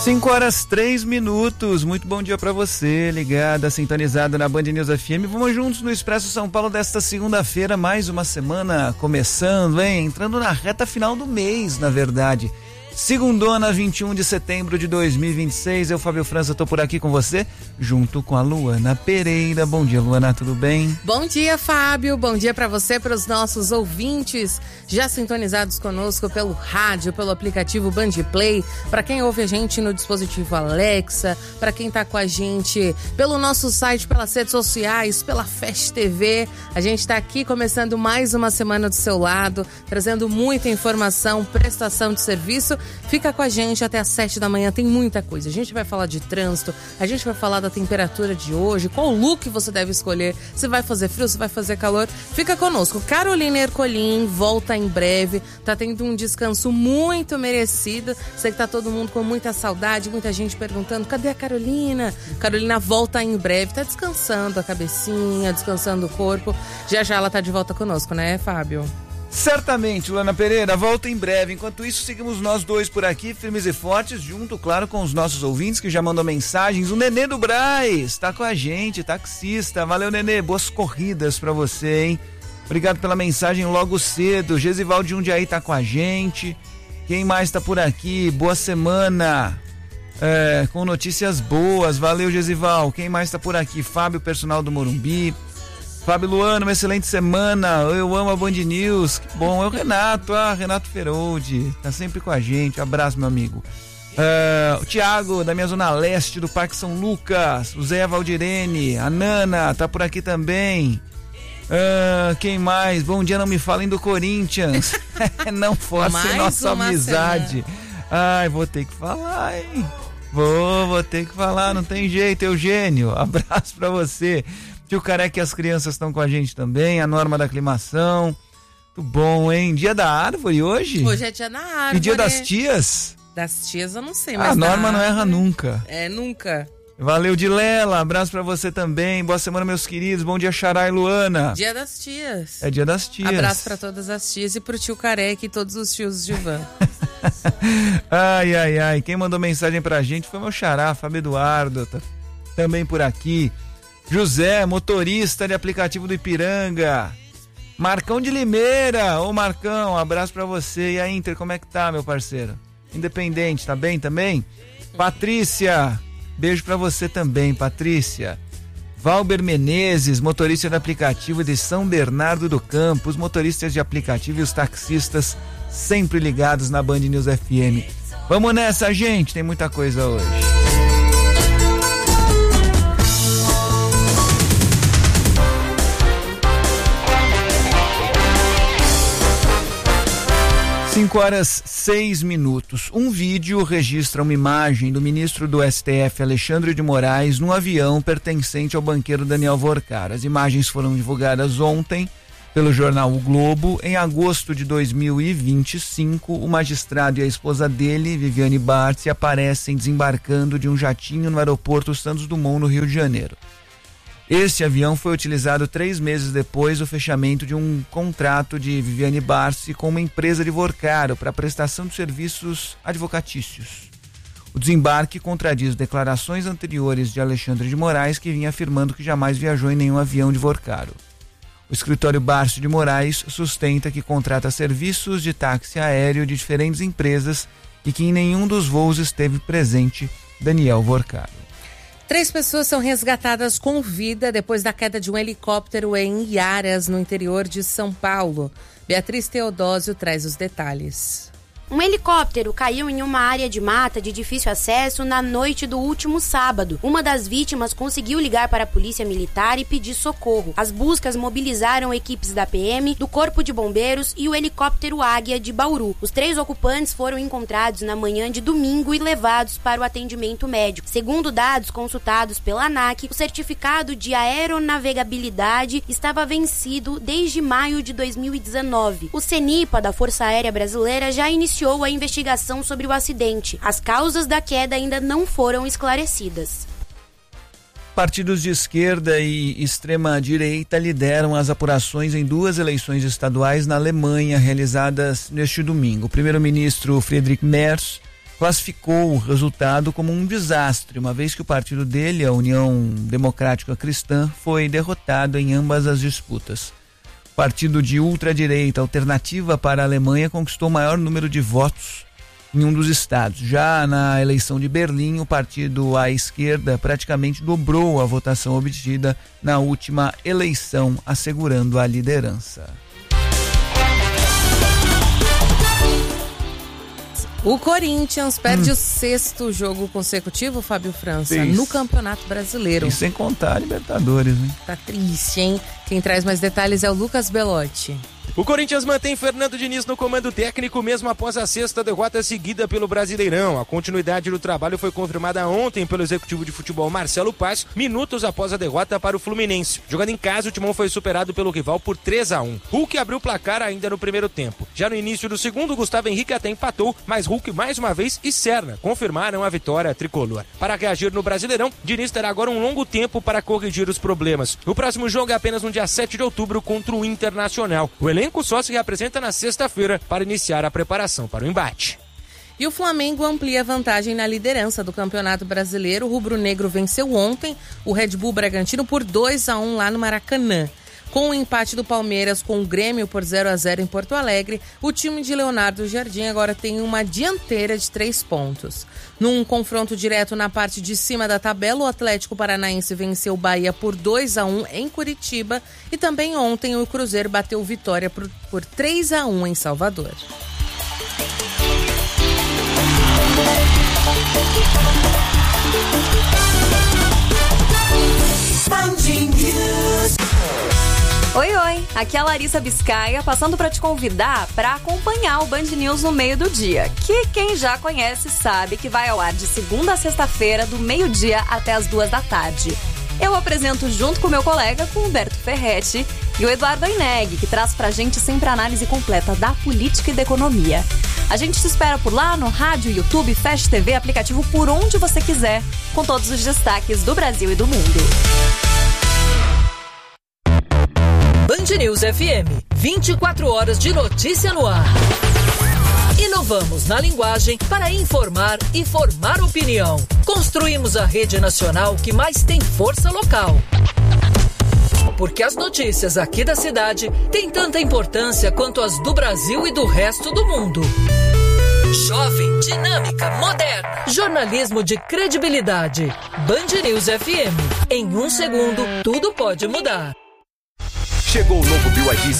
5h03. Muito bom dia para você, ligada, sintonizado na Band News FM. Vamos juntos no Expresso São Paulo desta segunda-feira, mais uma semana começando, hein? Entrando na reta final do mês, na verdade. Segundona, 21 de setembro de 2026. Eu, Fábio França, tô por aqui com você, junto com a Luana Pereira. Bom dia, Luana, tudo bem? Bom dia, Fábio. Bom dia para você, para os nossos ouvintes já sintonizados conosco pelo rádio, pelo aplicativo Band Play, para quem ouve a gente no dispositivo Alexa, para quem tá com a gente pelo nosso site, pelas redes sociais, pela Fast TV. A gente tá aqui começando mais uma semana do seu lado, trazendo muita informação, prestação de serviço. Fica com a gente até às 7 da manhã, tem muita coisa. A gente vai falar de trânsito, a gente vai falar da temperatura de hoje, qual look você deve escolher, se vai fazer frio, se vai fazer calor. Fica conosco. Carolina Ercolim volta em breve, tá tendo um descanso muito merecido. Sei que tá todo mundo com muita saudade, muita gente perguntando, cadê a Carolina? Carolina volta em breve, tá descansando a cabecinha, descansando o corpo. Já já ela tá de volta conosco, né, Fábio? Certamente, Luana Pereira, volta em breve. Enquanto isso, seguimos nós dois por aqui, firmes e fortes, junto, claro, com os nossos ouvintes que já mandam mensagens. O Nenê do Brás tá com a gente, taxista. Valeu, Nenê, boas corridas pra você, hein? Obrigado pela mensagem logo cedo. Gesival de Jundiaí tá com a gente. Quem mais tá por aqui? Boa semana. Com notícias boas. Valeu, Gesival. Quem mais tá por aqui? Fábio, personal do Morumbi. Fábio, Luana, uma excelente semana. Eu amo a Band News. Que bom. É o Renato, Renato Feroldi. Tá sempre com a gente. Abraço, meu amigo. O Thiago, da minha zona leste do Parque São Lucas. O Zé Valdirene. A Nana tá por aqui também. Quem mais? Bom dia, não me falem do Corinthians. Não force nossa amizade. Ai, vou ter que falar, hein? Vou ter que falar, não tem jeito, Eugênio. Abraço pra você. Tio Careca e as crianças estão com a gente também, a Norma da Aclimação. Muito bom, hein? Dia da árvore hoje? Hoje é dia da árvore. E dia das tias? Das tias eu não sei, mas a Norma não erra nunca. Nunca. Valeu, Dilela, abraço pra você também. Boa semana, meus queridos. Bom dia, Xará e Luana. Dia das tias. É dia das tias. Abraço pra todas as tias e pro tio Careca e todos os tios de Van. Ai. Quem mandou mensagem pra gente foi meu Xará, Fábio Eduardo. Tá também por aqui. José, motorista de aplicativo do Ipiranga. Marcão de Limeira. Ô, Marcão, um abraço pra você. E a Inter, como é que tá, meu parceiro? Independente, tá bem também? Patrícia, beijo pra você também, Patrícia. Valber Menezes, motorista de aplicativo de São Bernardo do Campo. Os motoristas de aplicativo e os taxistas sempre ligados na Band News FM. Vamos nessa, gente, tem muita coisa hoje. 5h06. Um vídeo registra uma imagem do ministro do STF, Alexandre de Moraes, num avião pertencente ao banqueiro Daniel Vorcar. As imagens foram divulgadas ontem pelo jornal O Globo. Em agosto de 2025, o magistrado e a esposa dele, Viviane Bartz, aparecem desembarcando de um jatinho no aeroporto Santos Dumont, no Rio de Janeiro. Este avião foi utilizado 3 meses depois do fechamento de um contrato de Viviane Bartz com uma empresa de Vorcaro para prestação de serviços advocatícios. O desembarque contradiz declarações anteriores de Alexandre de Moraes, que vinha afirmando que jamais viajou em nenhum avião de Vorcaro. O escritório Bartz de Moraes sustenta que contrata serviços de táxi aéreo de diferentes empresas e que em nenhum dos voos esteve presente Daniel Vorcaro. 3 pessoas são resgatadas com vida depois da queda de um helicóptero em Iaras, no interior de São Paulo. Beatriz Teodósio traz os detalhes. Um helicóptero caiu em uma área de mata de difícil acesso na noite do último sábado. Uma das vítimas conseguiu ligar para a polícia militar e pedir socorro. As buscas mobilizaram equipes da PM, do Corpo de Bombeiros e o helicóptero Águia de Bauru. Os 3 ocupantes foram encontrados na manhã de domingo e levados para o atendimento médico. Segundo dados consultados pela ANAC, o certificado de aeronavegabilidade estava vencido desde maio de 2019. O CENIPA da Força Aérea Brasileira já iniciou a investigação sobre o acidente. As causas da queda ainda não foram esclarecidas. Partidos de esquerda e extrema-direita lideram as apurações em 2 eleições estaduais na Alemanha realizadas neste domingo. O primeiro-ministro Friedrich Merz classificou o resultado como um desastre, uma vez que o partido dele, a União Democrática Cristã, foi derrotado em ambas as disputas. O partido de ultradireita Alternativa para a Alemanha conquistou o maior número de votos em um dos estados. Já na eleição de Berlim, o partido à esquerda praticamente dobrou a votação obtida na última eleição, assegurando a liderança. O Corinthians perde o 6º jogo consecutivo, Fábio França, no Campeonato Brasileiro. E sem contar a Libertadores, né? Tá triste, hein? Quem traz mais detalhes é o Lucas Belotti. O Corinthians mantém Fernando Diniz no comando técnico mesmo após a 6ª derrota seguida pelo Brasileirão. A continuidade do trabalho foi confirmada ontem pelo executivo de futebol Marcelo Paz, minutos após a derrota para o Fluminense. Jogando em casa, o Timão foi superado pelo rival por 3-1. Hulk abriu o placar ainda no primeiro tempo. Já no início do segundo, Gustavo Henrique até empatou, mas Hulk mais uma vez e Serna confirmaram a vitória tricolor. Para reagir no Brasileirão, Diniz terá agora um longo tempo para corrigir os problemas. O próximo jogo é apenas no dia 7 de outubro contra o Internacional. O elenco só se reapresenta na sexta-feira para iniciar a preparação para o embate. E o Flamengo amplia a vantagem na liderança do Campeonato Brasileiro. O rubro-negro venceu ontem o Red Bull Bragantino por 2-1 lá no Maracanã. Com o empate do Palmeiras com o Grêmio por 0-0 em Porto Alegre, o time de Leonardo Jardim agora tem uma dianteira de 3 pontos. Num confronto direto na parte de cima da tabela, o Atlético Paranaense venceu o Bahia por 2-1 em Curitiba e também ontem o Cruzeiro bateu o Vitória por 3-1 em Salvador. Oi, aqui é a Larissa Biscaia, passando para te convidar para acompanhar o Band News no meio do dia, que quem já conhece sabe que vai ao ar de segunda a sexta-feira, do meio-dia até as 2 da tarde. Eu apresento junto com meu colega, com o Humberto Ferretti, e o Eduardo Aineg, que traz pra gente sempre a análise completa da política e da economia. A gente te espera por lá no rádio, YouTube, Fast TV, aplicativo por onde você quiser, com todos os destaques do Brasil e do mundo. Band News FM, 24 horas de notícia no ar. Inovamos na linguagem para informar e formar opinião. Construímos a rede nacional que mais tem força local. Porque as notícias aqui da cidade têm tanta importância quanto as do Brasil e do resto do mundo. Jovem, dinâmica, moderna. Jornalismo de credibilidade. Band News FM. Em 1 segundo, tudo pode mudar. Chegou o novo BYD.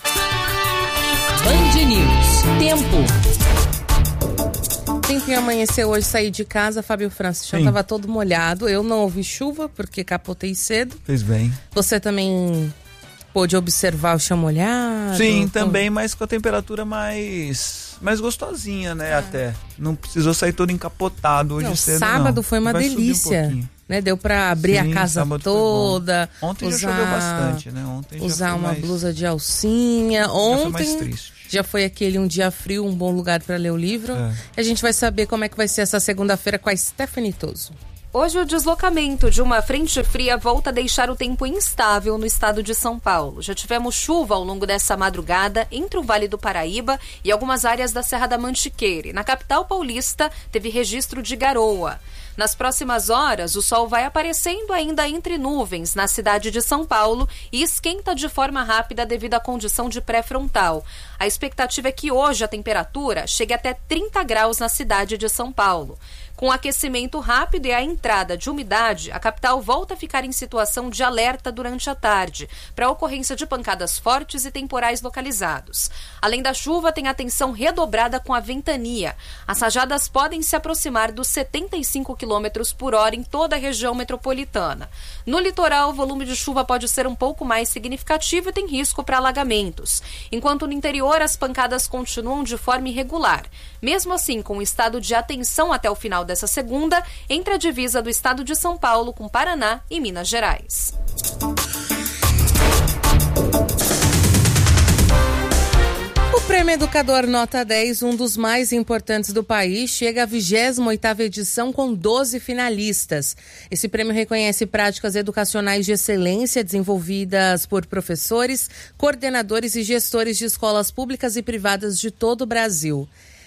Band News. Tempo. Tempinho amanheceu hoje, saí de casa, Fábio França, já estava todo molhado. Eu não ouvi chuva, porque capotei cedo. Fez bem. Você também pôde observar o chão molhado? Sim, também, mas com a temperatura mais gostosinha, né, até. Não precisou sair todo encapotado hoje cedo, sábado foi uma delícia. Né, deu pra abrir a casa toda. Ontem já choveu bastante, né? Ontem usar uma blusa de alcinha. Ontem já foi aquele um dia frio, um bom lugar para ler o livro. A gente vai saber como é que vai ser essa segunda-feira com a Stephanie Toso. Hoje o deslocamento de uma frente fria volta a deixar o tempo instável no estado de São Paulo. Já tivemos chuva ao longo dessa madrugada entre o Vale do Paraíba e algumas áreas da Serra da Mantiqueira. Na capital paulista teve registro de garoa. Nas próximas horas, o sol vai aparecendo ainda entre nuvens na cidade de São Paulo e esquenta de forma rápida devido à condição de pré-frontal. A expectativa é que hoje a temperatura chegue até 30 graus na cidade de São Paulo. Com o aquecimento rápido e a entrada de umidade, a capital volta a ficar em situação de alerta durante a tarde, para a ocorrência de pancadas fortes e temporais localizados. Além da chuva, tem atenção redobrada com a ventania. As rajadas podem se aproximar dos 75 km por hora em toda a região metropolitana. No litoral, o volume de chuva pode ser um pouco mais significativo e tem risco para alagamentos. Enquanto no interior, as pancadas continuam de forma irregular. Mesmo assim, com o estado de atenção até o final dessa segunda, entre a divisa do estado de São Paulo com Paraná e Minas Gerais. O Prêmio Educador Nota 10, um dos mais importantes do país, chega à 28ª edição com 12 finalistas. Esse prêmio reconhece práticas educacionais de excelência desenvolvidas por professores, coordenadores e gestores de escolas públicas e privadas de todo o Brasil.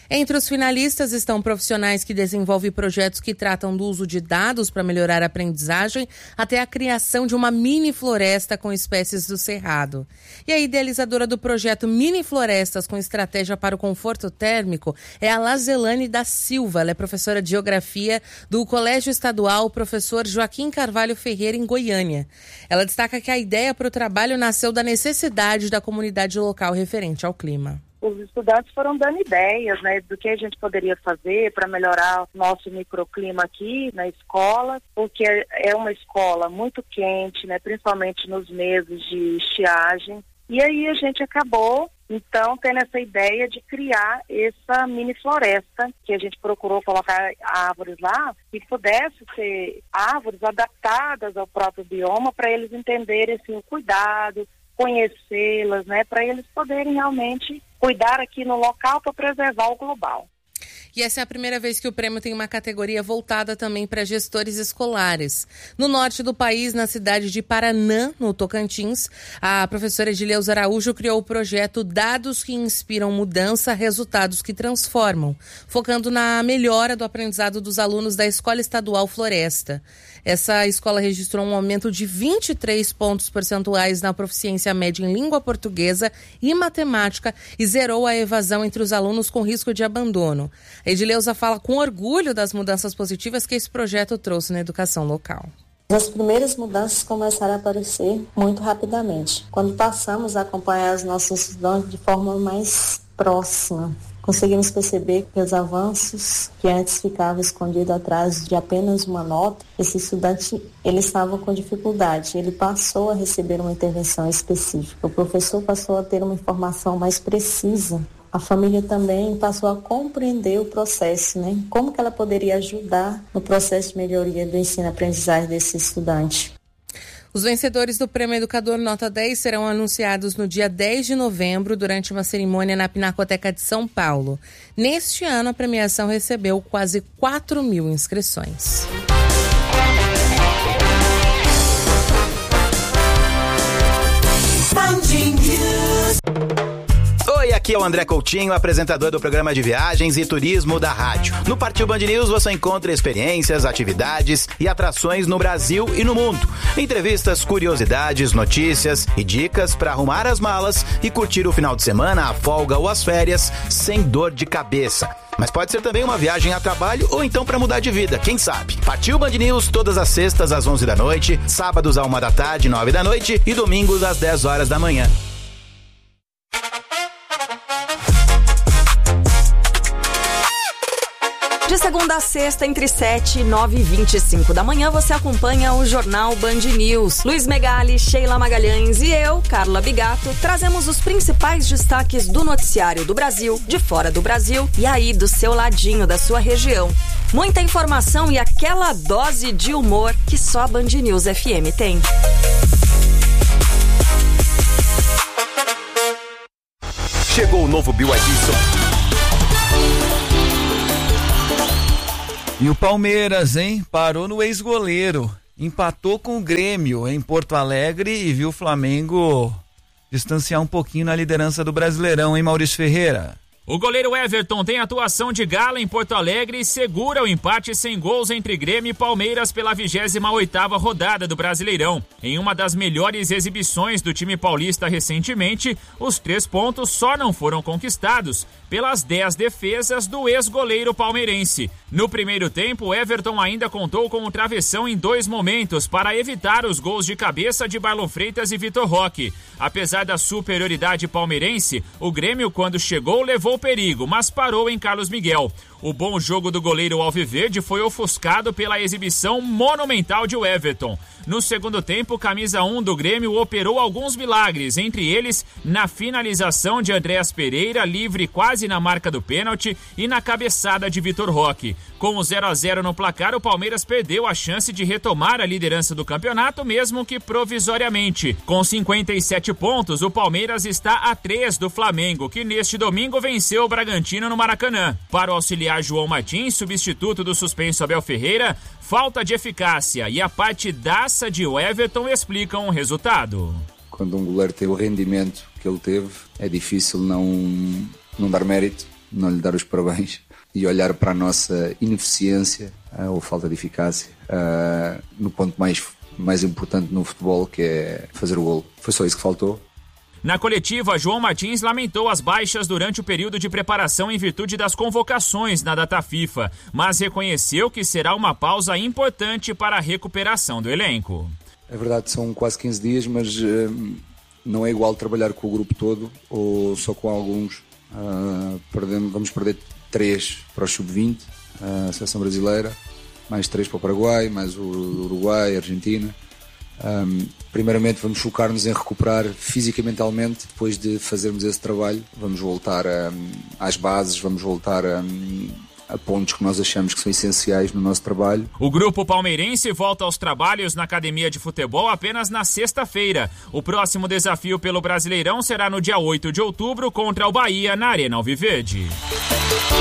Entre os finalistas estão profissionais que desenvolvem projetos que tratam do uso de dados para melhorar a aprendizagem, até a criação de uma mini floresta com espécies do cerrado. E a idealizadora do projeto Mini Florestas com estratégia para o conforto térmico é a Lazelane da Silva. Ela é professora de Geografia do Colégio Estadual Professor Joaquim Carvalho Ferreira, em Goiânia. Ela destaca que a ideia para o trabalho nasceu da necessidade da comunidade local referente ao clima. Os estudantes foram dando ideias, né, do que a gente poderia fazer para melhorar o nosso microclima aqui na escola, porque é uma escola muito quente, né, principalmente nos meses de estiagem. E aí a gente acabou, então, tendo essa ideia de criar essa mini floresta, que a gente procurou colocar árvores lá, que pudesse ser árvores adaptadas ao próprio bioma, para eles entenderem assim, o cuidado, conhecê-las, né, para eles poderem realmente cuidar aqui no local para preservar o global. E essa é a primeira vez que o prêmio tem uma categoria voltada também para gestores escolares. No norte do país, na cidade de Paranã, no Tocantins, a professora Edileuza Araújo criou o projeto Dados que Inspiram Mudança, Resultados que Transformam, focando na melhora do aprendizado dos alunos da Escola Estadual Floresta. Essa escola registrou um aumento de 23 pontos percentuais na proficiência média em língua portuguesa e matemática e zerou a evasão entre os alunos com risco de abandono. A Edileuza fala com orgulho das mudanças positivas que esse projeto trouxe na educação local. As primeiras mudanças começaram a aparecer muito rapidamente. Quando passamos a acompanhar os nossos estudantes de forma mais próxima, conseguimos perceber que os avanços que antes ficavam escondidos atrás de apenas uma nota, esse estudante ele estava com dificuldade, ele passou a receber uma intervenção específica, o professor passou a ter uma informação mais precisa. A família também passou a compreender o processo, né? Como que ela poderia ajudar no processo de melhoria do ensino-aprendizagem desse estudante. Os vencedores do Prêmio Educador Nota 10 serão anunciados no dia 10 de novembro durante uma cerimônia na Pinacoteca de São Paulo. Neste ano, a premiação recebeu quase 4.000 inscrições. Oi, aqui é o André Coutinho, apresentador do programa de viagens e turismo da rádio. No Partiu Band News você encontra experiências, atividades e atrações no Brasil e no mundo. Entrevistas, curiosidades, notícias e dicas para arrumar as malas e curtir o final de semana, a folga ou as férias sem dor de cabeça. Mas pode ser também uma viagem a trabalho ou então para mudar de vida, quem sabe? Partiu Band News todas as sextas às 11 da noite, sábados à 1 da tarde, 9 da noite e domingos às 10 horas da manhã. De segunda a sexta, entre 7 e 9h25 da manhã, você acompanha o Jornal Band News. Luiz Megali, Sheila Magalhães e eu, Carla Bigato, trazemos os principais destaques do noticiário do Brasil, de fora do Brasil e aí do seu ladinho, da sua região. Muita informação e aquela dose de humor que só a Band News FM tem. Chegou o novo BYD. E o Palmeiras, hein? Parou no ex-goleiro. Empatou com o Grêmio em Porto Alegre e viu o Flamengo distanciar um pouquinho na liderança do Brasileirão, hein, Maurício Ferreira? O goleiro Everton tem atuação de gala em Porto Alegre e segura o empate sem gols entre Grêmio e Palmeiras pela 28ª rodada do Brasileirão. Em uma das melhores exibições do time paulista recentemente, os 3 pontos só não foram conquistados pelas 10 defesas do ex-goleiro palmeirense. No primeiro tempo, Everton ainda contou com o travessão em 2 momentos para evitar os gols de cabeça de Marlon Freitas e Vitor Roque. Apesar da superioridade palmeirense, o Grêmio, quando chegou, levou perigo, mas parou em Carlos Miguel. O bom jogo do goleiro alviverde foi ofuscado pela exibição monumental de Everton. No segundo tempo, camisa 1 do Grêmio operou alguns milagres, entre eles na finalização de Andréas Pereira, livre quase na marca do pênalti, e na cabeçada de Vitor Roque. Com o 0-0 no placar, o Palmeiras perdeu a chance de retomar a liderança do campeonato, mesmo que provisoriamente. Com 57 pontos, o Palmeiras está a 3 do Flamengo, que neste domingo venceu o Bragantino no Maracanã. Para o auxiliar João Martins, substituto do suspenso Abel Ferreira, falta de eficácia e a partidaça de Everton explicam o resultado. Quando um goleiro tem o rendimento que ele teve, é difícil não dar mérito não lhe dar os parabéns e olhar para a nossa ineficiência ou falta de eficácia no ponto mais importante no futebol, que é fazer o golo. Foi só isso que faltou. Na coletiva, João Martins lamentou as baixas durante o período de preparação em virtude das convocações na data FIFA, mas reconheceu que será uma pausa importante para a recuperação do elenco. É verdade, são quase 15 dias, mas não é igual trabalhar com o grupo todo ou só com alguns. Vamos perder 3 para o Sub-20, a seleção brasileira, mais 3 para o Paraguai, mais o Uruguai, a Argentina. Primeiramente vamos focar-nos em recuperar física e mentalmente. Depois de fazermos esse trabalho, vamos voltar às bases, vamos voltar a pontos que nós achamos que são essenciais no nosso trabalho. O grupo palmeirense volta aos trabalhos na academia de futebol apenas na sexta-feira. O próximo desafio pelo Brasileirão será no dia 8 de outubro contra o Bahia na Arena Alviverde.